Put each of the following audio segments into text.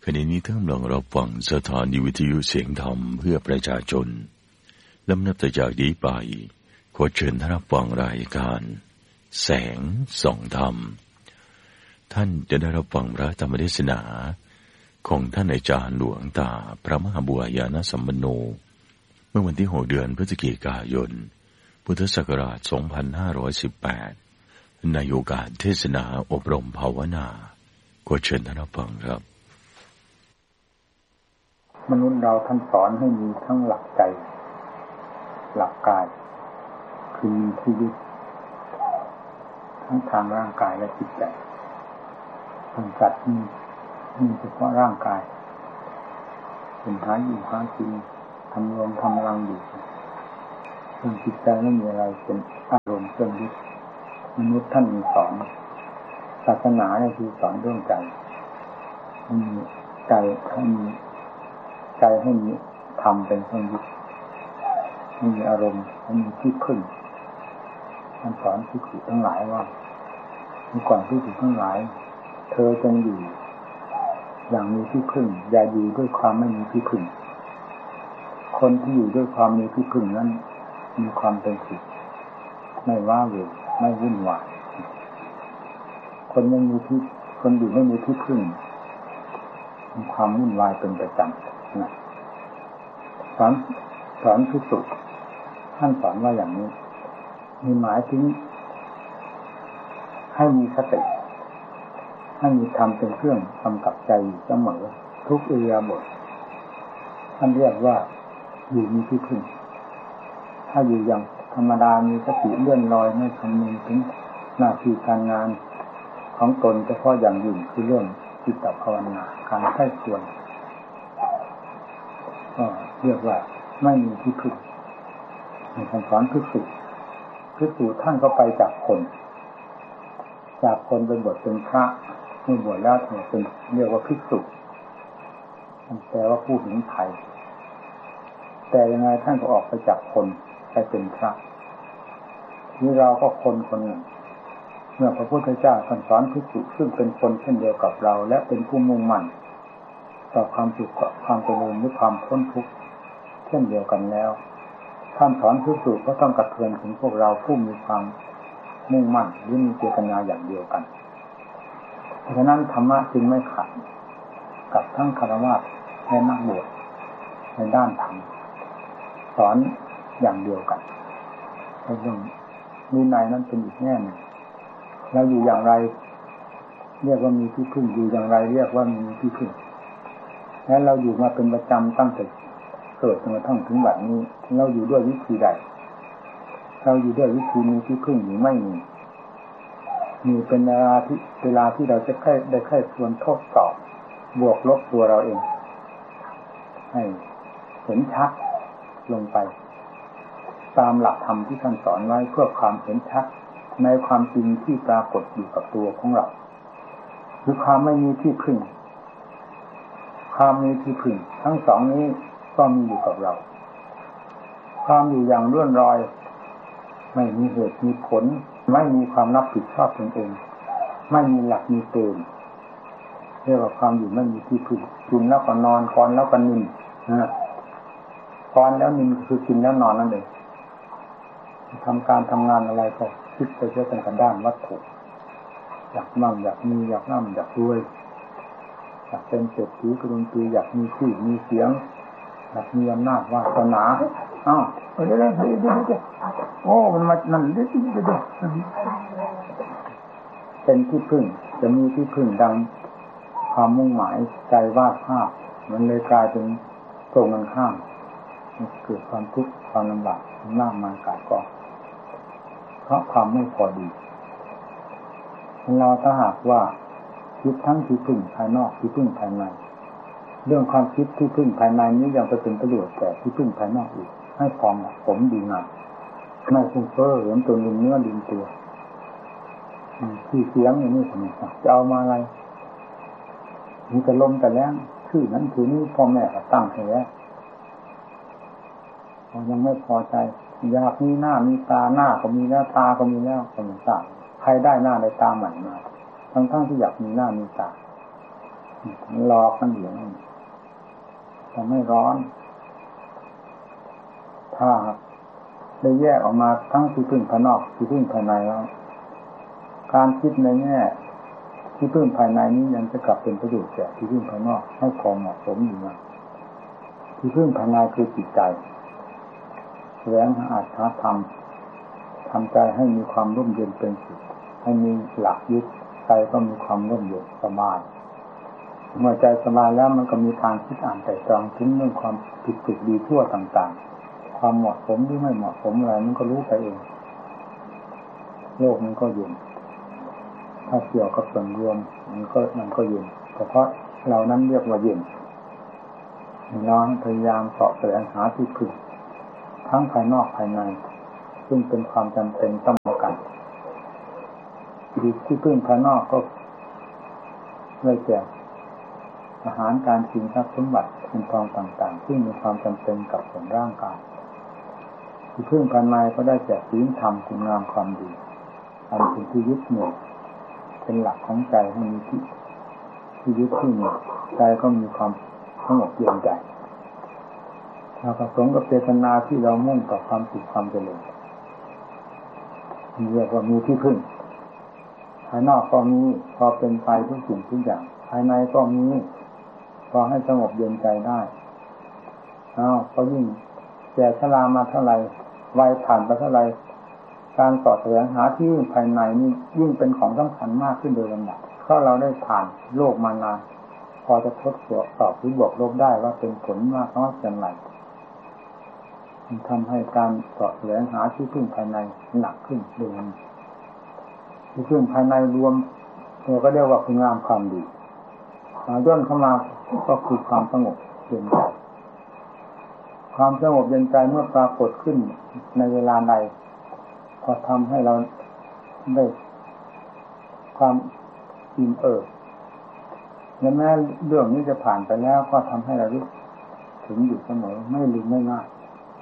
ขณะนี้ท่านกำลังรับฟังสถานีวิทยุเสียงธรรมเพื่อประชาชนลำดับต่อจากนี้ไปขอเชิญท่านรับฟังรายการแสงส่องธรรมท่านจะได้รับฟังพระธรรมเทศนาของท่านอาจารย์หลวงตาพระมหาบัวยานสัมปันโนเมื่อวันที่6 เดือนพฤศจิกายนพุทธศักราช 2518 ในโอกาสเทศนาอบรมภาวนาขอเชิญท่านรับฟังครับมนุษย์เราท่านสอนให้มีทั้งหลักใจหลักกายคือมีชีวิตทั้งทางร่างกายและจิตใจทางสัตว์มีเฉพาะร่างกายเป็นหาอยู่หากินทำรวมทำรังอยู่ส่วนจิตใจไม่มีอะไรเป็นอารมณ์เครื่องยึดมนุษย์ท่านมีสอนศาสนาเนี่ยคือสอนเรื่องใจให้มีใจให้มีธรรมเป็นเครื่องยึดให้มีอารมณ์ให้มีที่พึ่งท่านสอนภิกษุทั้งหลายว่าเมื่อก่อนภิกษุทั้งหลายเธอจงอยู่อย่างมีที่พึ่งอย่าอยู่ด้วยความไม่มีที่พึ่งคนที่อยู่ด้วยความมีที่พึ่งนั้นมีความเป็นสุขไม่ว้าเหวไม่วุ่นวายคนอยู่ไม่มีที่พึ่งมีความวุ่นวายเป็นประจำนะสอนภิกษุท่านสอนว่าอย่างนี้มีหมายถึงให้มีสติให้มีธรรมเป็นเครื่องกำกับใจอยู่เสมอทุกอิริยาบถท่านเรียกว่าอยู่มีที่พึ่งถ้าอยู่อย่างธรรมดามีสติเลื่อนลอยไม่คำนึงถึงหน้าที่การงานของตนเฉพาะอย่างยิ่งคือเรื่องจิตตภาวนาการใคร่ครวญก็เรียกว่าไม่มีที่พึ่งในคำสอนภิกษุท่านก็ไปจากคนไปบวชเป็นพระเมื่อบวชแล้วเป็นเรียกว่าภิกษุแปลว่าผู้เห็นภัยแต่ยังไงท่านก็ออกไปจากคนไปเป็นพระนี่เราก็คนหนึ่งเมื่อพระพุทธเจ้าสอนภิกษุซึ่งเป็นคนเช่นเดียวกับเราและเป็นผู้มุ่งมั่นต่อความสุขความเจริญหรือความพ้นทุกข์เช่นเดียวกันแล้วท่านสอนภิกษุก็ต้องกระเทือนถึงพวกเราผู้มีความมุ่งมั่นหรือมีเจตนาอย่างเดียวกันเพราะฉะนั้นธรรมะจึงไม่ขัดกับทั้งฆราวาสและนักบวชในด้านธรรมสอนอย่างเดียวกันเรื่องวินัยนั้นเป็นอีกแง่หนึ่งเราอยู่อย่างไรเรียกว่ามีที่พึ่งอยู่อย่างไรเรียกว่ามีที่พึ่งและเราอยู่มาเป็นประจำตั้งแต่เกิดจนกระทั่งถึงบัดนี้เราอยู่ด้วยวิธีใดเราอยู่ด้วยวิธีมีที่พึ่งหรือไม่มีเป็นเวลาที่เราจะได้ใคร่ครวญทดสอบบวกลบตัวเราเองให้เห็นชัดลงไปตามหลักธรรมที่ท่านสอนไว้เพื่อความเห็นชัดในความจริงที่ปรากฏอยู่กับตัวของเราคือความไม่มีที่พึ่งความมีที่พึ่งทั้งสองนี้ก็มีอยู่กับเราความอยู่อย่างเลื่อนลอยไม่มีเหตุมีผลไม่มีความรับผิดชอบตนเองไม่มีหลักมีเกณฑ์เรียกว่าความอยู่ไม่มีที่พึ่งกินแล้วก็นอนก่อนแล้วก็นิ่งก่อนแล้วนิ่งคือกินแล้วนอนนั่นเองทำการทำงานอะไรก็คิดไปเชื่อกันกันด้านวัตถุอยากมั่งอยากมีอยากร่ำอยากรวยอยากเป็นเศรษฐีกระดุมปีอยากมีชื่อมีเสียงอยากมีอำนาจวาสนาเดี๋ยวโอ้มันมานั่นเดี๋ยวเป็นที่พึ่งจะมีที่พึ่งดังความมุ่งหมายใจวาดภาพมันเลยกลายเป็นตรงกันข้ามเกิดความทุกข์ความลำบากมากมายกายกองเพราะความไม่พอดีเราถ้าหากว่าคิดทั้งที่พึ่งภายนอกที่พึ่งภายในเรื่องความคิดที่พึ่งภายในนี้ยังจะเป็นประโยชน์แต่ที่พึ่งภายนอกอีกให้พองผมดีงามไม่ฟุ้งเฟ้อเหิมจนลืมเนื้อลืมตัวที่เสียงอย่างนี้ทำไมจะเอามาอะไรมีแต่ลมแต่แรงชื่อนั้นคือนี้พ่อแม่ก็ตั้งให้แล้วยังไม่พอใจอยากมีหน้ามีตาหน้าก็มีแล้วตาก็มีแล้วก็ไม่ทราบใครได้หน้าได้ตาใหม่มาทั้งที่อยากมีหน้ามีตาหลอกกันอยู่นั่นแต่ไม่ร้อนถ้าได้แยกออกมาทั้งที่พึ่งภายนอกที่พึ่งภายในแล้วการคิดในแง่ที่พึ่งภายในนี้ยังจะกลับเป็นประโยชน์แก่ที่พึ่งภายนอกให้พอเหมาะสมอยู่นะที่พึ่งภายในคือจิตใจแสวงหาอัตถธรรมทำใจให้มีความร่มเย็นเป็นสุขให้มีหลักยึดใจก็มีความร่มเย็นสบายเมื่อใจสบายแล้วมันก็มีทางคิดอ่านแต่จองถึงเรื่องความผิดถูกดีชั่วต่างๆความเหมาะสมหรือไม่เหมาะสมอะไรมันก็รู้ไปเองโลกมันก็เย็นถ้าเกี่ยวกับส่วนรวมมันก็เย็นเพราะเรานั้นเรียกว่าเย็นน้องพยายามเสาะแสวงหาที่พึ่งทั้งภายนอกภายในซึ่งเป็นความจำเป็นต้องกันที่พึ่งภายนอกก็ได้แก่อาหารการกินทรัพย์สมบัติเงินทองต่างๆซึ่งมีความจำเป็นกับส่วนร่างกายที่พึ่งภายในก็ได้แก่ศีลธรรมคุณงามความดีอันเป็นที่ยึดเหนี่ยวเป็นหลักของใจให้มีที่ยึดที่เหนี่ยวใจก็มีความสงบเย็นใจถ้าผสมกับเจตนาที่เรามุ่งต่อความสุขความเจริญเรียกว่ามีที่พึ่งภายนอกก็มีพอเป็นไปทุกสิ่งทุกอย่างภายในก็มีพอให้สงบเย็นใจได้ก็ยิ่งแก่ชรามาเท่าไรวัยผ่านไปเท่าไรการต่อแสวงหาที่ภายในนี่ยิ่งเป็นของสำคัญมากขึ้นโดยลำดับเพราะเราได้ผ่านโลกมานานพอจะทดสอบหรือบวกลบได้ว่าเป็นผลมากน้อยเพียงไรมันทำให้การต่อแสวงหาที่พึ่งภายในหนักขึ้นโดยลำดับที่พึ่งภายในรวมเราก็เรียกว่าคุณงามความดีย่นเข้ามาก็คือความสงบเย็นใจความสงบเย็นใจเมื่อปรากฏขึ้นในเวลาใดพอทำให้เราได้ความอิ่มเอิบแม้เรื่องนี้จะผ่านไปแล้วก็ทำให้เรารู้ถึงอยู่เสมอไม่ลืมไม่ง่าย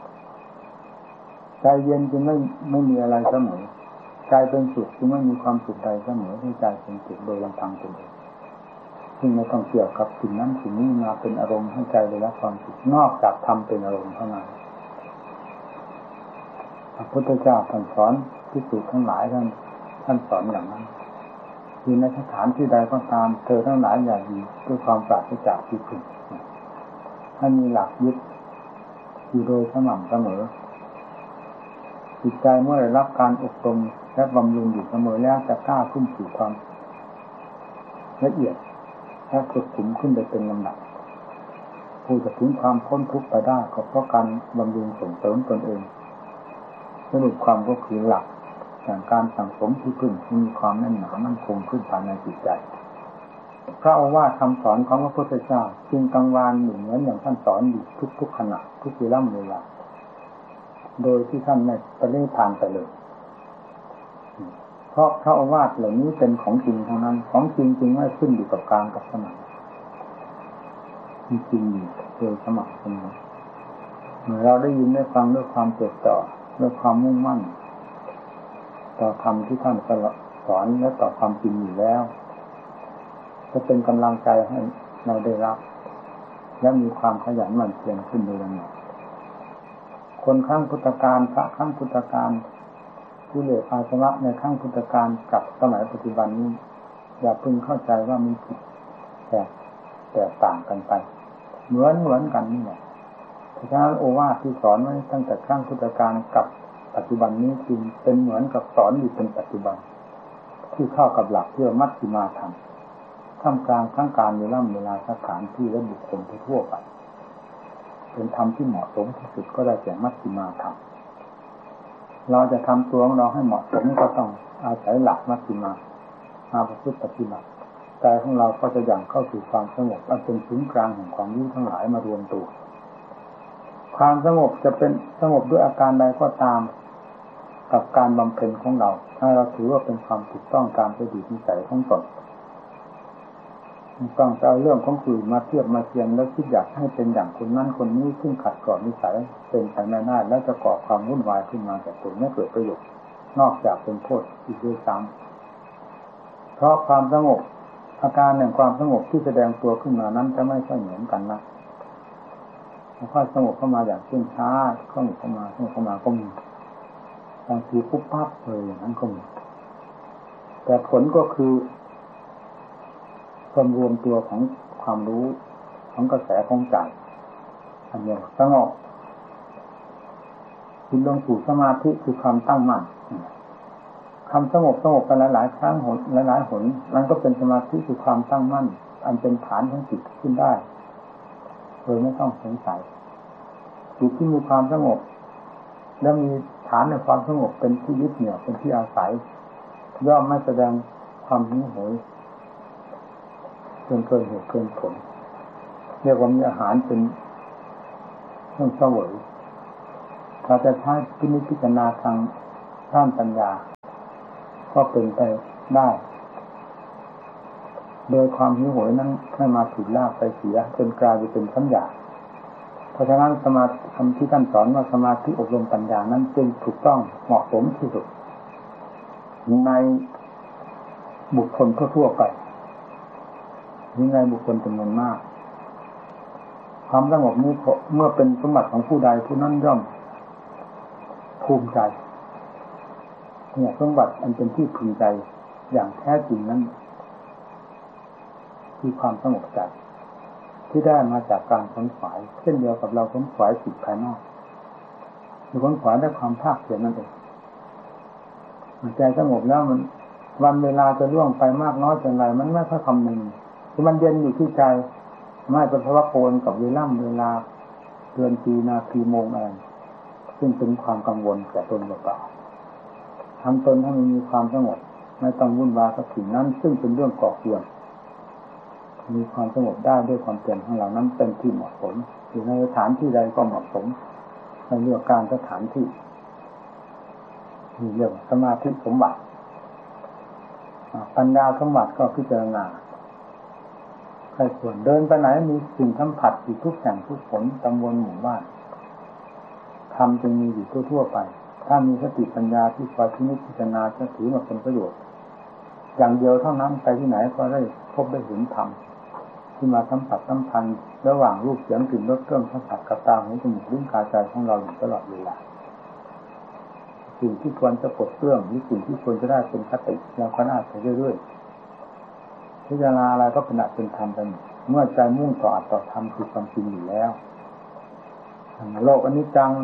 ใจเย็นจึงไม่มีอะไรเสมอใจเป็นสุขจึงไม่มีความสุขใดเสมอที่ใจเป็นสุขโดยลำพังตนเองซึ่งไม่ต้องเกี่ยวกับสิ่งนั้นสิ่งนี้มาเป็นอารมณ์ให้ใจได้รับความสุขนอกจากทำเป็นอารมณ์เท่านั้นพระพุทธเจ้าท่านสอนภิกษุทั้งหลายท่านสอนอย่างนั้นอยู่ในสถานที่ใดก็ตามเธอทั้งหลายอย่าอยู่ด้วยความปราศจากที่พึ่งให้มีหลักยึดอยู่โดยสม่ำเสมอจิตใจเมื่อได้รับการอบรมและบำรุงอยู่เสมอแล้วจะกล้าขึ้นสู่ความละเอียดและสุขุมขึ้นไปเป็นลำดับผู้จะถึงความพ้นทุกข์ไปได้ก็เพราะการบำรุงส่งเสริมตนเองสรุปความก็คือหลักอย่างการสั่งสมที่พึ่งที่มีความแน่นหนามั่นคงขึ้นภายในจิตใจพระโอวาทคำสอนของพระพุทธเจ้าจึงกังวานเหมือนอย่างท่านสอนอยู่ทุกขณะทุกเวลาโดยที่ท่านไม่ปฏิทานไปเลยเพราะพระโอวาทเหล่านี้เป็นของจริงทั้งนั้นของจริงจริงไม่ขึ้นอยู่กับการกับสมัยมีจริงอยู่โดยสมัยเสมอเมื่อเราได้ยินได้ฟังด้วยความจดจ่อด้วยความมุ่งมั่นต่อธรรมที่ท่านสอนและต่อความจริงอยู่แล้วจะเป็นกำลังใจให้เราได้รับและมีความขยันหมั่นเพียรขึ้นโดยลำดับคนข้างพุทธกาลพระข้างพุทธกาลกิเลสอาสวะในข้างพุทธกาลกับสมัยปัจจุบันนี้อย่าพึงเข้าใจว่ามีผิดแตกต่างกันไปเหมือนกันนี่แหละเพราะฉะนั้นโอวาทที่สอนไว้ตั้งแต่ข้างพุทธกาลกับปัจจุบันนี้จึงเป็นเหมือนกับสอนอยู่เป็นปัจจุบันที่เข้ากับหลักที่มัชฌิมาธรรมท่ามกลางทั้งการเวลาสถานที่และบุคคลทั่วไปเป็นธรรมที่เหมาะสมที่สุดก็ได้แก่มัชฌิมาธรรมเราจะทำตัวของเราให้เหมาะสมก็ต้องอาศัยหลักมัชฌิมาประพฤติปฏิบัติใจของเราก็จะยังเข้าสู่ความสงบอันเป็นศูนย์กลางแห่งความรู้ทั้งหลายมารวมตัวความสงบจะเป็นสงบด้วยอาการใดก็ตามกับการบำเพ็ญของเราถ้าเราถือว่าเป็นความถูกต้องตามประดิษฐ์นิสัยของตนต้องเอาเรื่องของคนอื่นมาเทียบมาเทียมแล้วคิดอยากให้เป็นอย่างคนนั้นคนนี้ซึ่งขัดต่อนิสัยเป็นไปไม่ได้แล้วจะก่อความวุ่นวายขึ้นมาแต่ตนไม่เกิดประโยชน์นอกจากเป็นโทษอีกด้วยซ้ำเพราะความสงบอาการแห่งความสงบที่แสดงตัวขึ้นมานั้นจะไม่ค่อยเหมือนกันนะค่อยสงบเข้ามาอย่างช้าๆสงบเข้ามาก็มีบางทีปุ๊บปั๊บเลยอย่างนั้นก็มีแต่ผลก็คือความรวมตัวของความรู้ของกระแสของใจอันนี้สงบจิตลงสู่สมาธิคือความตั้งมั่นคำสงบกันหลายๆครั้งหนหลายๆหนมันก็เป็นสมาธิคือความตั้งมั่นอันเป็นฐานของจิตขึ้นได้โดยไม่ต้องสงสัยจิตที่มีความสงบและมีฐานในความสงบเป็นที่ยึดเหนี่ยวเป็นที่อาศัยย่อมไม่แสดงความหิวโหยเกินเหตุเกินผลเรียกว่ามีอาหารเป็นเครื่องเสวยเราจะใช้พิจารณาทางด้านปัญญาก็เป็นไปได้โดยความหิวโหยนั้นให้มาถูกลากไปเสียจนกลายเป็นสัญญาเพราะฉะนั้นสมาธิคำที่ท่านสอนว่าสมาธิอบรมปัญญานั้นจึงถูกต้องเหมาะสมที่สุดในบุคคลทั่วไปในบุคคลจำนวนมากความสงบนี้เมื่อเป็นสมบัติของผู้ใดผู้นั้นย่อมภูมิใจเนี่ยสมบัติอันเป็นที่พึงใจอย่างแท้จริงนั้นคือความสงบใจที่ได้มาจากการค้นขวายเช่นเดียวกับเราค้นขวายสิ่งภายนอกคือค้นขวายด้วยความภาคเพียรนั่นเองใจสงบแล้วมันวันเวลาจะล่วงไปมากน้อยเท่าไรมันไม่ค่อยคำนึงคือมันเย็นอยู่ที่ใจไม่เป็นเพราะว่าโกนกับเวลาเดือนปีนาทีโมงอะไรซึ่งเป็นความกังวลแก่ตนเปล่าทำตนให้มีความสงบไม่ต้องวุ่นวายกับสิ่งนั้นซึ่งเป็นเรื่องก่อกวนมีความสงบได้ด้วยความเพียรของเรานั้นเป็นที่เหมาะสมอยู่ในสถานที่ใดก็เหมาะสมในเรื่องการสถานที่มีเรื่องสมาธิสมบัติปัญญาสมบัติก็พิจารณาใครส่วนเดินไปไหนมีสิ่งสัมผัสอยู่ทุกแห่งทุกผลตำบลหมู่บ้านธรรมจึงมีอยู่ทั่วไปถ้ามีสติปัญญาที่คอยพิจารณาจะถือมาเป็นประโยชน์อย่างเดียวเท่านั้นไปที่ไหนก็ได้พบได้เห็นธรรมที่มาสัมผัสสัมพันธ์ระหว่างรูปเสียงกลิ่นรสเครื่องสัมผัสกับตาหูจมูกลิ้นกายใจของเราอยู่ตลอดเวลาสิ่งที่ควรจะปลดเปลื้องหรือสิ่งที่ควรจะได้เป็นคติแล้วก็น่าไปเรื่อยๆพิจารณาอะไรก็เป็นอัตเป็นธรรมไปเมื่อใจมุ่งต่ออัตต่อธรรมคือความจริงอยู่แล้วโลกอนิจจัง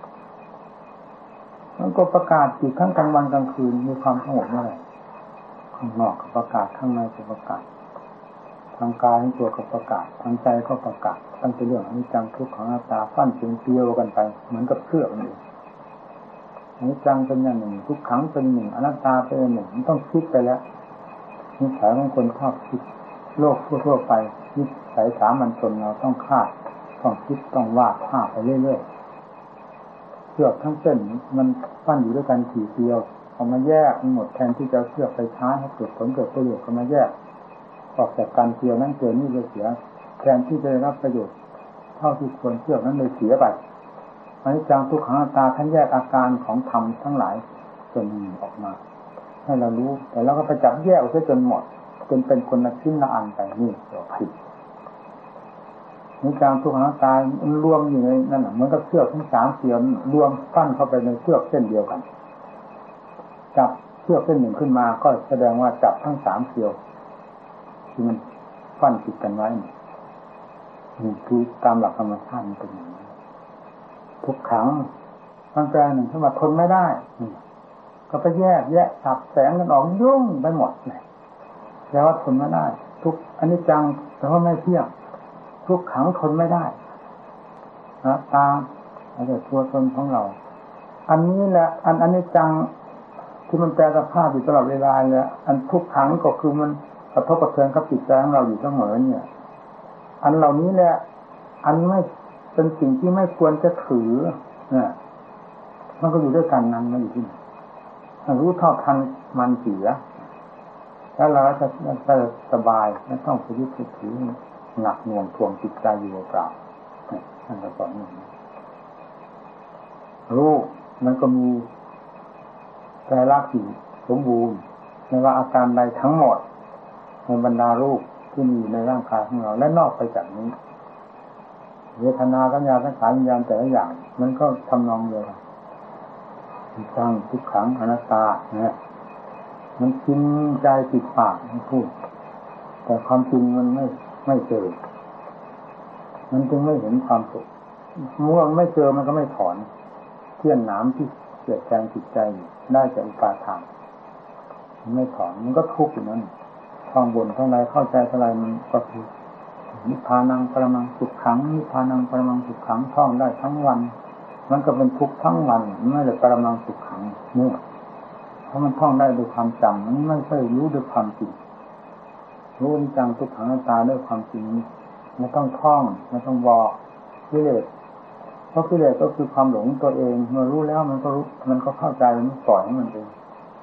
มันก็ประกาศอยู่ทั้งกลางวันกลางคืนมีความสงบเมื่อไหร่ข้างนอกก็ประกาศข้างในก็ประกาศทางกายทั้งตัวก็ประกาศทางใจก็ประกาศตั้งแต่เรื่องอนิจจังทุกขังอนัตตาฟั่นเฟืองเตียวกันไปเหมือนกับเชือกนี่อนิจจังเป็นอย่างหนึ่งทุกขังเป็นหนึ่งอนัตตาเป็นหนึ่งมันต้องคิดไปแล้วนิสัยของคนชอบคิดโลกทั่วไปนิสัยสามัญชนเราต้องคาดต้องคิดต้องวาดภาพไปเรื่อยๆเชือกทั้งเส้นมันฟั่นอยู่ด้วยกันทีเดียวเอามาแยกหมดแทนที่จะเชือกไปใช้ให้เกิดผลเกิดประโยชน์ก็มาแยกออกจากการเกี่ยวนั่นเกี่ยวนี่เลยเสียแทนที่จะได้รับประโยชน์เท่าที่ควรเชือกนั้นเลยเสียไปอนิจจังทุกขังอนัตตาท่านแยกอาการของธรรมทั้งหลายส่วนหนึ่งออกมาให้เรารู้แต่เราก็ไปจับแยกออกจนหมดจนเป็นคนละชิ้นละอันไปนี่เราผิดอนิจจังทุกขังอนัตตารวมอยู่ในนั่นเหมือนกับเชือกทั้งสามเสียนรวมปั้นเข้าไปในเชือกเส้นเดียวกันจับเชือกเส้นหนึ่งขึ้นมาก็แสดงว่าจับทั้งสามเสียวที่มันฟั่นติดกันไว้นี่คือตามหลักธรรมชาติมันเป็นอย่างนี้ทุกขังมันแปลหนึ่งที่ว่าทนไม่ได้ก็ไปแยกสับแสงกันออกยุ่งไปหมดเลยแล้วว่าทนไม่ได้ทุกอนิจจังแต่ว่าไม่เที่ยงทุกขังทนไม่ได้นะตาอะไรตัวตนของเราอันนี้แหละอันอนิจจังที่มันแปลสภาพอยู่ตลอดเวลาเลยอันทุกขังก็คือมันกระทบกระเทือนกับจิตใจของเราอยู่เสมอเนี่ยอันเหล่านี้แหละอันไม่เป็นสิ่งที่ไม่ควรจะถือเนี่ยมันก็อยู่ด้วยกันนั้นมันอยู่ที่ไหนรู้เท่าทันมันเสียแล้วเราจะสบายไม่ต้องไปยึดถือหนักหน่วงทวงจิตใจอยู่เปล่าท่านก็สอนอย่างนี้รู้มันก็มีใจรักอยู่สมบูรณ์ไม่ว่าอาการใดทั้งหมดในบรรดารูปที่มีในร่างกายของเราและนอกไปจากนี้เวทนาสัญญาสังขารวิญญาณแต่ละอย่างมันก็ทำนองเดียวกันจังทุกขังอนัตตาเนี่ยมันกินใจติดปากมันพูดแต่ความจริงมันไม่เจอมันจึงไม่เห็นความสุขเมื่อไม่เจอมันก็ไม่ถอนเที่ยนหนามที่เสียดแทงจิตใจได้จากอุปาทานมันไม่ถอนมันก็ทุกข์อยู่นั้นท่องบนท่องใดเข้าใจอะไรมันก็คือนิพพานังปรมังสุขขังนิพพานังปรมังสุขขังท่องได้ทั้งวันมันก็เป็นทุกข์ทั้งวันไม่ได้ปรมังสุขขังเนี่ยเพราะมันท่องได้ด้วยความจำมันไม่ใช่รู้ด้วยความจริงรู้จังทุกขังอนัตตาด้วยความจริงไม่ต้องท่องไม่ต้องบอกกิเลสเพราะกิเลสก็คือความหลงตัวเองเมื่อรู้แล้วมันก็เข้าใจมันปล่อยให้มันเอง